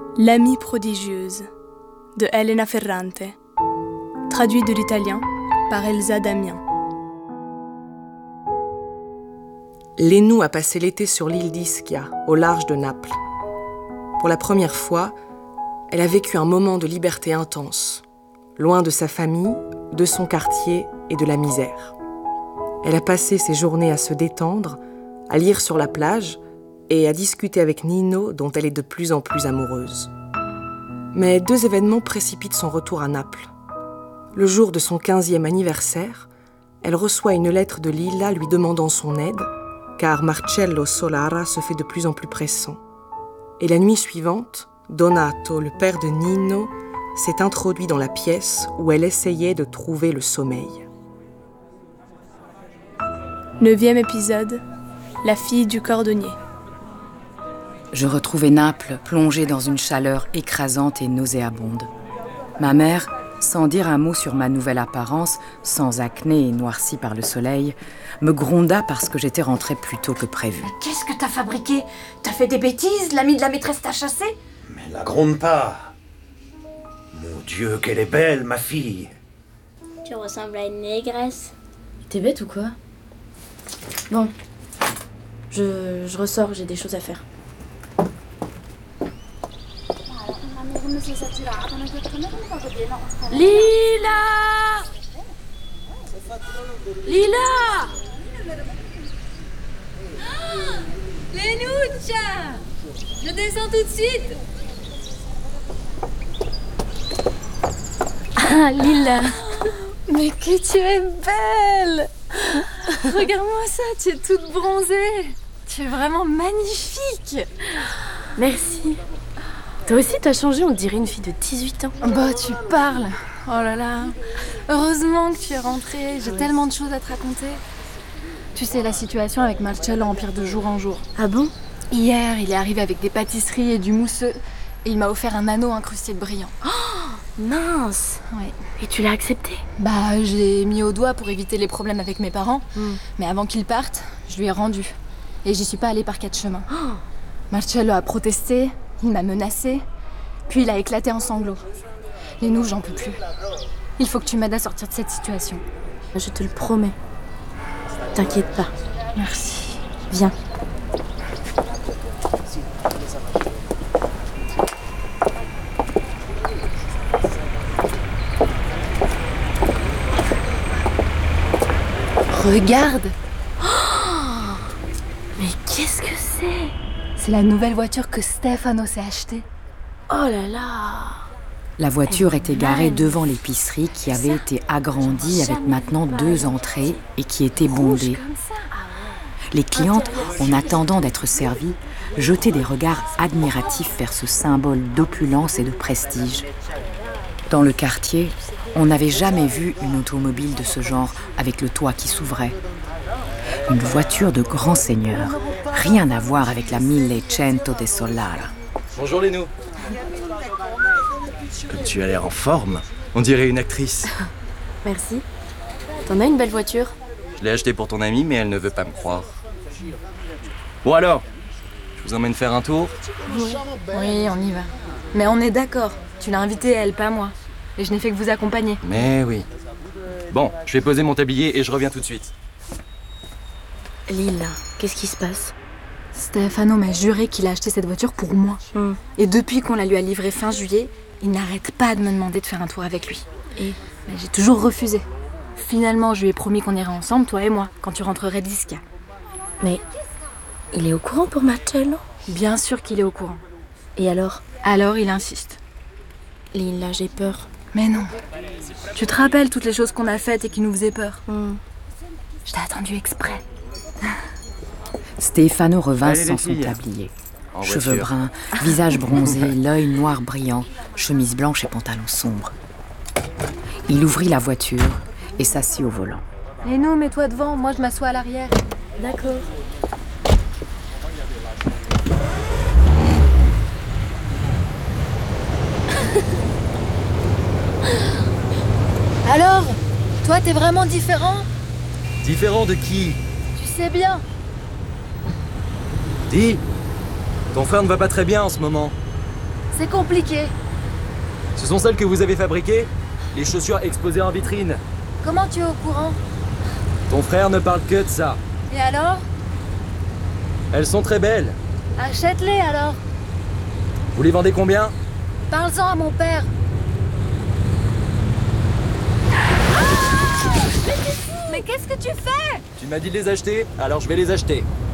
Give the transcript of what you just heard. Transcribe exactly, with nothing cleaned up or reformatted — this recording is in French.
L'amie prodigieuse de Elena Ferrante, traduit de l'italien par Elsa Damien. Lénou a passé l'été sur l'île d'Ischia, au large de Naples. Pour la première fois, elle a vécu un moment de liberté intense, loin de sa famille, de son quartier et de la misère. Elle a passé ses journées à se détendre, à lire sur la plage et à discuter avec Nino, dont elle est de plus en plus amoureuse. Mais deux événements précipitent son retour à Naples. Le jour de son quinzième anniversaire, elle reçoit une lettre de Lilla lui demandant son aide, car Marcello Solara se fait de plus en plus pressant. Et la nuit suivante, Donato, le père de Nino, s'est introduit dans la pièce où elle essayait de trouver le sommeil. Neuvième épisode, la fille du cordonnier. Je retrouvais Naples plongée dans une chaleur écrasante et nauséabonde. Ma mère, sans dire un mot sur ma nouvelle apparence, sans acné et noircie par le soleil, me gronda parce que j'étais rentrée plus tôt que prévu. Mais qu'est-ce que t'as fabriqué? T'as fait des bêtises? L'ami de la maîtresse t'a chassé? Mais la gronde pas. Mon Dieu, qu'elle est belle, ma fille. Tu ressembles à une négresse. T'es bête ou quoi? Bon, je, je ressors, j'ai des choses à faire. Lila! Lila! Lénoucha! Je descends tout de suite. Ah, Lila! Mais que tu es belle! Regarde-moi ça, tu es toute bronzée. Tu es vraiment magnifique. Merci. Toi aussi, t'as changé, on dirait une fille de dix-huit ans. Bah, tu parles. Oh là là. Heureusement que tu es rentrée. J'ai oui. tellement de choses à te raconter. Tu sais, la situation avec Marcello empire de jour en jour. Ah bon? Hier, il est arrivé avec des pâtisseries et du mousseux. Et il m'a offert un anneau incrusté de brillant. Oh, mince. Ouais. Et tu l'as accepté? Bah, j'ai mis au doigt pour éviter les problèmes avec mes parents. Mm. Mais avant qu'ils partent, je lui ai rendu. Et j'y suis pas allée par quatre chemins. Oh. Marcello a protesté. Il m'a menacée, puis il a éclaté en sanglots. Lénou, j'en peux plus. Il faut que tu m'aides à sortir de cette situation. Je te le promets. T'inquiète pas. Merci. Viens. Regarde! Oh, mais qu'est-ce que c'est? C'est la nouvelle voiture que Stefano s'est achetée. Oh là là! La voiture était garée devant l'épicerie qui avait été agrandie avec maintenant deux entrées et qui était bondée. Les clientes, en attendant d'être servies, jetaient des regards admiratifs vers ce symbole d'opulence et de prestige. Dans le quartier, on n'avait jamais vu une automobile de ce genre avec le toit qui s'ouvrait. Une voiture de grand seigneur, rien à voir avec la mille cento de Solara. Bonjour Lénou. Comme tu as l'air en forme, on dirait une actrice. Merci. T'en as une belle voiture? Je l'ai achetée pour ton amie, mais elle ne veut pas me croire. Bon alors, je vous emmène faire un tour? Oui, oui, on y va. Mais on est d'accord, tu l'as invitée, elle, pas moi. Et je n'ai fait que vous accompagner. Mais oui. Bon, je vais poser mon tablier et je reviens tout de suite. Lila, qu'est-ce qui se passe? Stefano m'a juré qu'il a acheté cette voiture pour moi. Mm. Et depuis qu'on la lui a livrée fin juillet, il n'arrête pas de me demander de faire un tour avec lui. Et ben, j'ai toujours refusé. Finalement, je lui ai promis qu'on irait ensemble, toi et moi, quand tu rentrerais d'Ischia. Mais il est au courant pour Marcello? Bien sûr qu'il est au courant. Et alors? Alors, il insiste. Lila, j'ai peur. Mais non. Tu te rappelles toutes les choses qu'on a faites et qui nous faisaient peur? Mm. Je t'ai attendu exprès. Stefano revint Allez, sans son filles. tablier. En Cheveux voiture. bruns, visage bronzé, l'œil noir brillant, chemise blanche et pantalon sombre. Il ouvrit la voiture et s'assit au volant. Et nous, mets-toi devant, moi je m'assois à l'arrière. D'accord. Alors, toi t'es vraiment différent? Différent de qui? Tu sais bien. Dis, ton frère ne va pas très bien en ce moment. C'est compliqué. Ce sont celles que vous avez fabriquées? Les chaussures exposées en vitrine? Comment tu es au courant? Ton frère ne parle que de ça. Et alors? Elles sont très belles. Achète-les alors. Vous les vendez combien? Parle-en à mon père. Ah! Mais qu'est-ce que tu fais? Tu m'as dit de les acheter, alors je vais les acheter.